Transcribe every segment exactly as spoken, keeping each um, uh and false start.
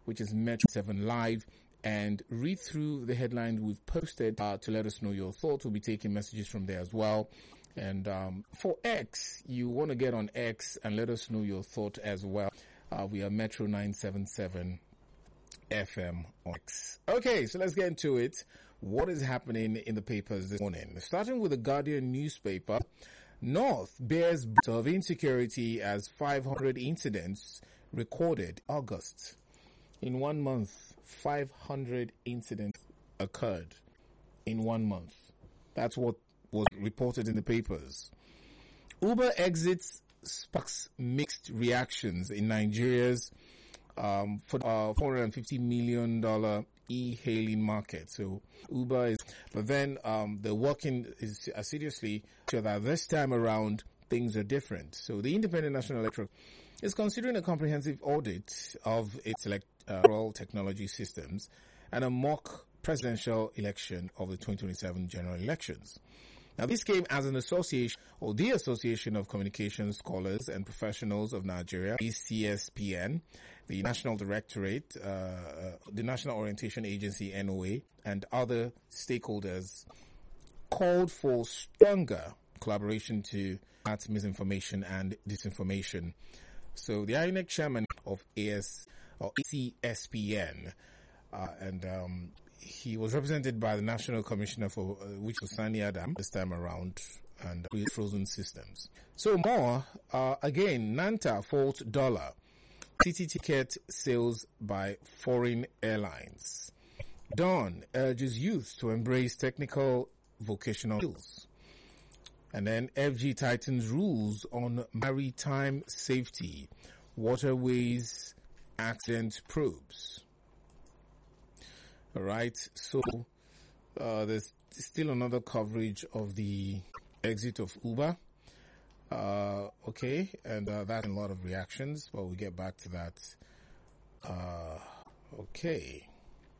which is Metro seven Live, and read through the headlines we've posted uh, to let us know your thoughts. We'll be taking messages from there as well. And um, for X, you want to get on X and let us know your thought as well. Uh, we are Metro nine seven seven F M on X. Okay, so let's get into it. What is happening in the papers this morning? Starting with the Guardian newspaper, North bears of insecurity as five hundred incidents recorded August. In one month, five hundred incidents occurred in one month. That's what was reported in the papers. Uber exits sparks mixed reactions in Nigeria's um, for uh, four hundred fifty million dollars e-hailing market. So Uber is, but then um, they're working is assiduously so that this time around things are different. So the Independent National Electoral is considering a comprehensive audit of its electoral technology systems and a mock presidential election of the twenty twenty-seven general elections. Now, this came as an association, or the Association of Communication Scholars and Professionals of Nigeria, C S P N, the National Directorate, uh, the National Orientation Agency, N O A, and other stakeholders called for stronger collaboration to combat misinformation and disinformation. So, the I N E C chairman of A S or C S P N, uh, and um, he was represented by the National Commissioner for, uh, which was Sani Adam this time around, and frozen systems. So more, uh, again, Nanta fault dollar. City ticket sales by foreign airlines. Dawn urges youth to embrace technical vocational skills. And then F G tightens rules on maritime safety, waterways, accident probes. All right, so uh, there's still another coverage of the exit of Uber. Uh, okay, and uh, that's a lot of reactions, but we'll get back to that. Uh, okay.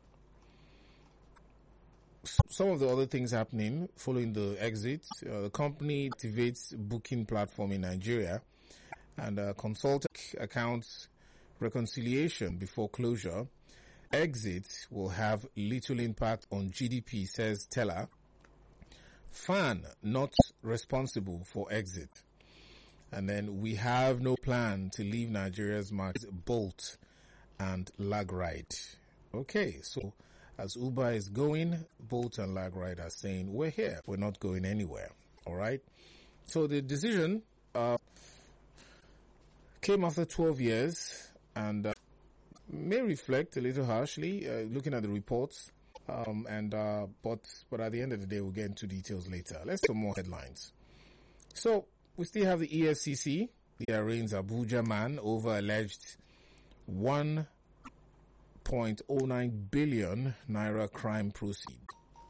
So some of the other things happening following the exit, uh, the company activates booking platform in Nigeria and uh, consulting accounts reconciliation before closure. Exit will have little impact on G D P, says Teller. Fan not responsible for exit. And then we have no plan to leave Nigeria's market. Bolt and Lagride. Okay, so as Uber is going, Bolt and Lagride are saying, we're here, we're not going anywhere. All right. So the decision uh, came after twelve years and uh, may reflect a little harshly, uh, looking at the reports, um, and uh, but but at the end of the day, we'll get into details later. Let's some more headlines. So we still have the E F C C. They arraigns Abuja man over alleged one point oh nine billion naira crime proceed.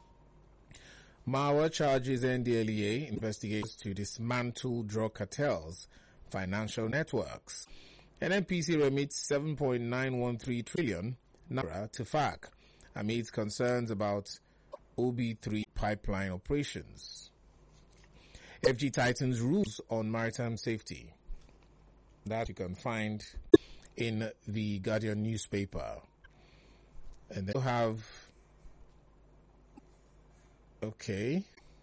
Mawa charges N D L E A investigations to dismantle drug cartels, financial networks. N N P C remits seven point nine one three trillion naira to F A C amid concerns about O B three pipeline operations. F G tightens rules on maritime safety. That you can find in the Guardian newspaper. And then you have, okay,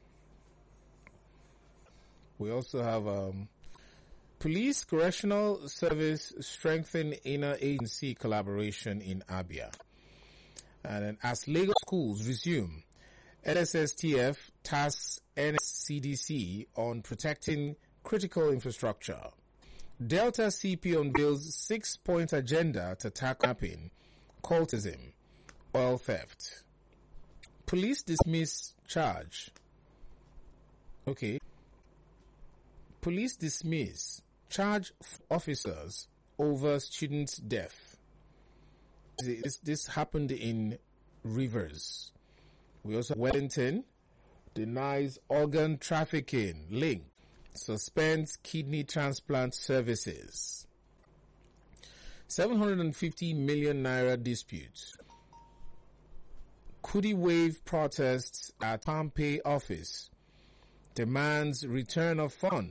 we also have um, Police Correctional Service strengthen inner agency collaboration in Abia. And then as Lagos schools resume, N S S T F tasks N S C D C on protecting critical infrastructure. Delta C P unveils six-point agenda to tackle kidnapping, cultism, oil theft. Police dismiss charge. Okay. Police dismiss charge officers over student's death. This, this happened in Rivers. We also, Wellington denies organ trafficking link, suspends kidney transplant services. seven hundred fifty million naira dispute. Kudi wave protests at Palmpay office. Demands return of funds